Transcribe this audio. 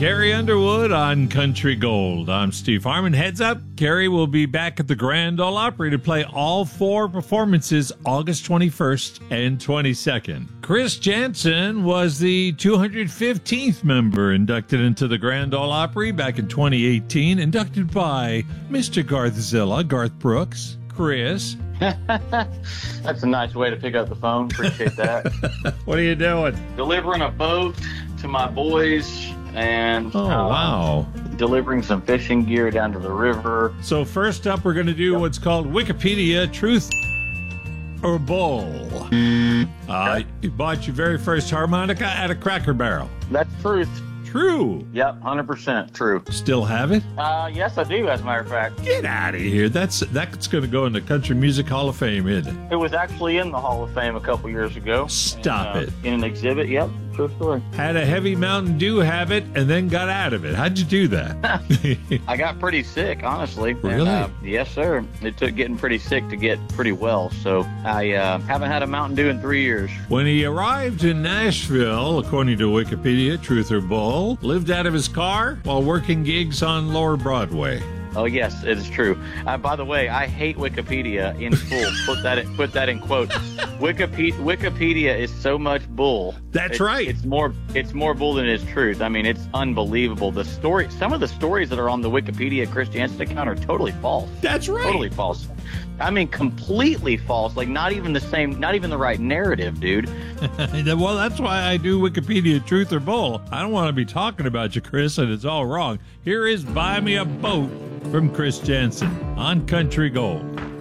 Carrie Underwood on Country Gold. I'm Steve Harmon. Heads up, Carrie will be back at the Grand Ole Opry to play all 4 performances August 21st and 22nd. Chris Janson was the 215th member inducted into the Grand Ole Opry back in 2018, inducted by Mr. Garthzilla, Garth Brooks. Chris. That's a nice way to pick up the phone. Appreciate that. What are you doing? Delivering a boat to my boys and wow. Delivering some fishing gear down to the river. So first up, we're going to do what's called Wikipedia Truth or Bull. You bought your very first harmonica at a Cracker Barrel. That's truth. True. Yep, 100% true. Still have it? Yes, I do, as a matter of fact. Get out of here. That's going to go in the Country Music Hall of Fame, isn't it? It was actually in the Hall of Fame a couple years ago. Stop it. In an exhibit, yep. True story. Had a heavy Mountain Dew habit and then got out of it. How'd you do that? I got pretty sick, honestly. Really? And, yes, sir. It took getting pretty sick to get pretty well. So I haven't had a Mountain Dew in 3 years. When he arrived in Nashville, according to Wikipedia, Truth or Bull, lived out of his car while working gigs on Lower Broadway. Oh, yes, it is true. By the way, I hate Wikipedia in full. Put that in quotes. Wikipedia is so much bull. That's right. It's more bull than it is truth. I mean, it's unbelievable. Some of the stories that are on the Wikipedia Chris Janson account are totally false. That's right. Totally false. I mean, completely false. Like, not even the right narrative, dude. Well, that's why I do Wikipedia Truth or Bull. I don't want to be talking about you, Chris, and it's all wrong. Here is Buy Me a Boat from Chris Janson on Country Gold.